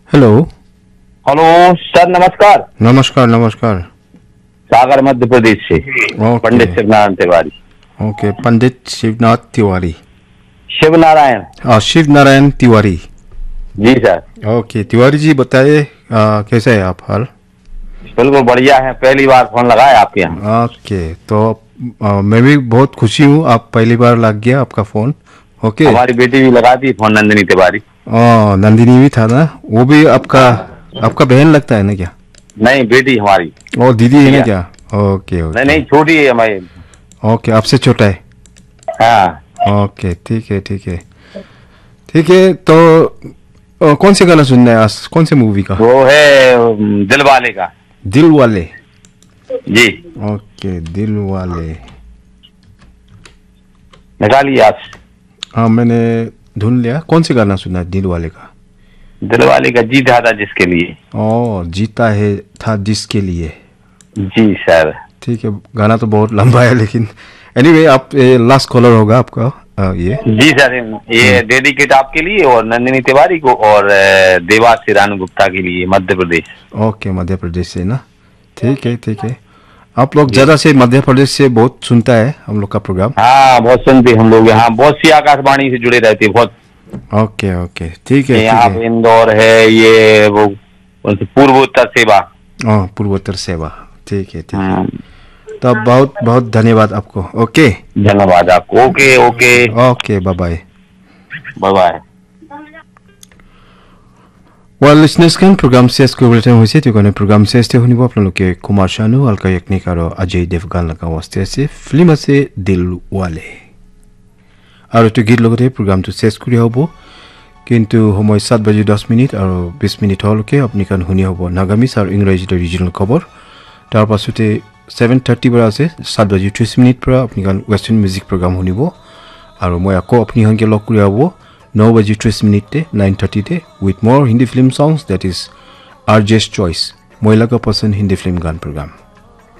Hello. Hello sir, नमस्कार। नमस्कार नमस्कार। सागर मध्य प्रदेश से ओके पंडित शिवनारायण तिवारी। ओके, पंडित शिवनाथ तिवारी। शिव नारायण। शिव नारायण तिवारी। जी सर। ओके तिवारी जी, बताइए कैसे है आप हाल? बिल्कुल बढ़िया है, पहली बार फोन लगाया आपके यहाँ। ओके, तो मैं भी बहुत खुशी हूँ, आप पहली बार लग गया आपका फ़ोन। ओके। हमारी बेटी भी लगा दी फोन, नंदिनी तिवारी। नंदिनी भी था ना, वो भी आपका हाँ। आपका बहन लगता है ना क्या? नहीं, बेटी हमारी। और दीदी है ना भैया। क्या? ओके नहीं ओके। नहीं, छोटी है हमारी। ओके, आपसे छोटा है। हाँ। ओके ठीक है ठीक है ठीक है। तो कौन से गाना सुनना है आज, कौन से मूवी का? वो है दिल वाले का। दिल वाले। जी। ओके दिल वाले। निकालिए आप। हाँ मैंने ढूंढ लिया। कौन से गाना सुनना है दिल वाले का? दिल वाले का जी दादा जिसके लिए। जीता है था जिसके लिए। जी सर। ठीक है, गाना तो बहुत लंबा है लेकिन एनीवे आप लास्ट कॉलर होगा आपका ये। जी सर, ये डेडिकेट आपके लिए और नंदिनी तिवारी को और देवास सिरानू गुप्ता के लिए, मध्य प्रदेश। ओके, मध्य प्रदेश से ना। ठीक है ठीक है। आप लोग जी। ज़्यादा से मध्य प्रदेश से बहुत सुनता है हम लोग का प्रोग्राम। हाँ, बहुत सुनते हम लोग यहाँ, बहुत सी आकाशवाणी से जुड़े रहते हैं, बहुत। ओके ओके ठीक है ठीक यहाँ है। पे इंदौर है, ये वो पूर्वोत्तर सेवा। पूर्वोत्तर सेवा। ठीक है ठीक है। हाँ। तब बहुत बहुत धन्यवाद आपको। ओके धन्यवाद आपको। Okay okay. Okay, bye bye. Bye bye. Well, listeners kan program ses ko bulletin hoise to kan program ses te hunibo apnaloke Kumar Sanu alka yaknik aro Ajay Devgan laka waste ase film ase Dil Wale aro to git logote program to ses kuri hobo কিন্তু সময় 7:10 আৰু 20 minute হলকে আপনি কান শুনি হব নাগামিজ আৰু ইংৰাজী ৰিজিনাল খবৰ। তাৰ পাছতে 7:30 পৰা আছে 7:30 পৰা আপনি কান ওয়েস্টার্ন মিউজিক প্ৰগ্ৰাম শুনিব আৰু মই আকৌ আপনি হনকে লগ কৰি হব 9:30 9:30 with more Hindi film songs, that is RJ's Choice, Moila ka Pasan Hindi film gan program.